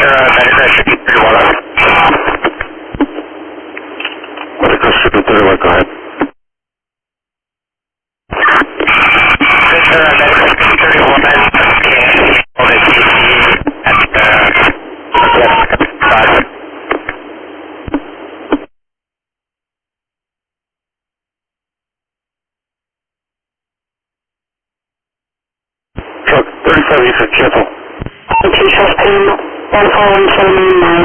Medical Super 31, go ahead. Truck 37, you said cancel. 216, 14179.